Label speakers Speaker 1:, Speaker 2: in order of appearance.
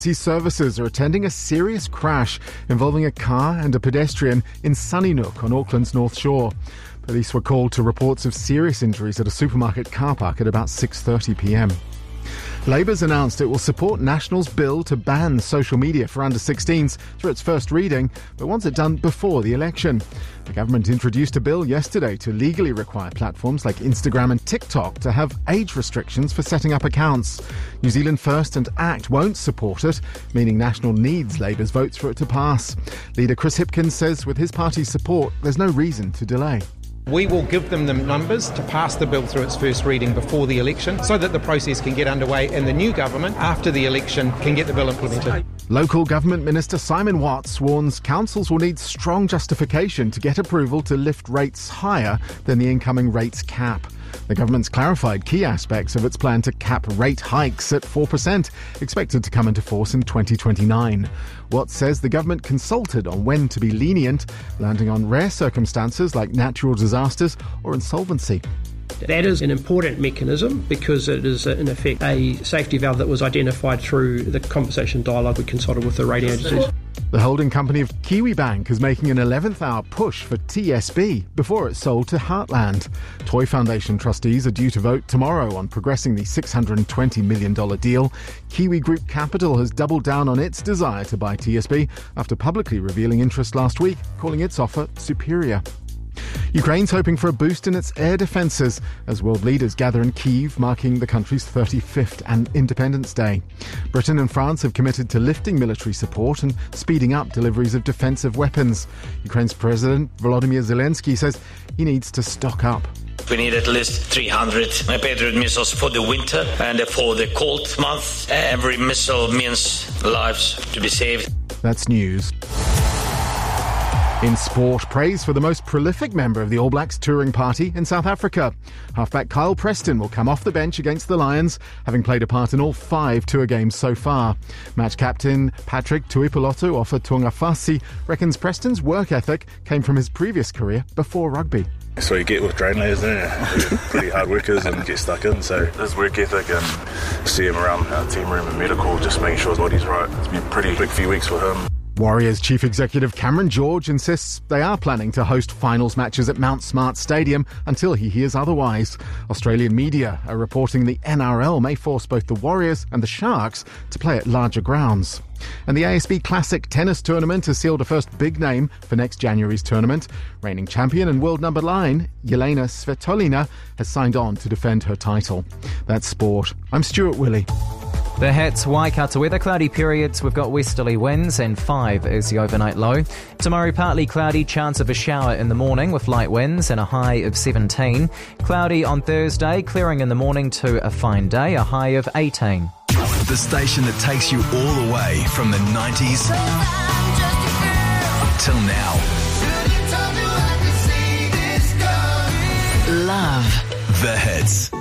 Speaker 1: Services are attending a serious crash involving a car and a pedestrian in Sunnysnook on Auckland's North Shore. Police were called to reports of serious injuries at a supermarket car park at about 6:30 p.m. Labour's announced it will support National's bill to ban social media for under-16s through its first reading, but wants it done before the election. The government introduced a bill yesterday to legally require platforms like Instagram and TikTok to have age restrictions for setting up accounts. New Zealand First and ACT won't support it, meaning National needs Labour's votes for it to pass. Leader Chris Hipkins says with his party's support, there's no reason to delay.
Speaker 2: We will give them the numbers to pass the bill through its first reading before the election so that the process can get underway and the new government, after the election, can get the bill implemented.
Speaker 1: Local Government Minister Simon Watts warns councils will need strong justification to get approval to lift rates higher than the incoming rates cap. The government's clarified key aspects of its plan to cap rate hikes at 4%, expected to come into force in 2029. Watts says the government consulted on when to be lenient, landing on rare circumstances like natural disasters or insolvency.
Speaker 3: That is an important mechanism because it is, in effect, a safety valve that was identified through the conversation dialogue we consulted with the rating agencies.
Speaker 1: The holding company of Kiwibank is making an 11th hour push for TSB before it's sold to Heartland. Toy Foundation trustees are due to vote tomorrow on progressing the $620 million deal. Kiwi Group Capital has doubled down on its desire to buy TSB after publicly revealing interest last week, calling its offer superior. Ukraine's hoping for a boost in its air defences as world leaders gather in Kyiv, marking the country's 35th Independence Day. Britain and France have committed to lifting military support and speeding up deliveries of defensive weapons. Ukraine's President Volodymyr Zelensky says he needs to stock up.
Speaker 4: We need at least 300 Patriot missiles for the winter and for the cold months. Every missile means lives to be saved.
Speaker 1: That's news. In sport, praise for the most prolific member of the All Blacks touring party in South Africa. Halfback Kyle Preston will come off the bench against the Lions, having played a part in all 5 tour games so far. Match captain Patrick Tuipulotu of Tuangafasi reckons Preston's work ethic came from his previous career before rugby.
Speaker 5: That's what you get with train layers, don't you? We're pretty hard workers and get stuck in, so there's work ethic and see him around our team room and medical, just making sure his body's right. It's been a pretty big few weeks for him.
Speaker 1: Warriors Chief Executive Cameron George insists they are planning to host finals matches at Mount Smart Stadium until he hears otherwise. Australian media are reporting the NRL may force both the Warriors and the Sharks to play at larger grounds. And the ASB Classic Tennis Tournament has sealed a first big name for next January's tournament. Reigning champion and world number 9, Yelena Svitolina, has signed on to defend her title. That's sport. I'm Stuart Willey.
Speaker 6: The Hits, Waikato weather, cloudy periods. We've got westerly winds and 5 is the overnight low. Tomorrow, partly cloudy, chance of a shower in the morning with light winds and a high of 17. Cloudy on Thursday, clearing in the morning to a fine day, a high of 18.
Speaker 7: The station that takes you all the way from the 90s till now. Love the Hits.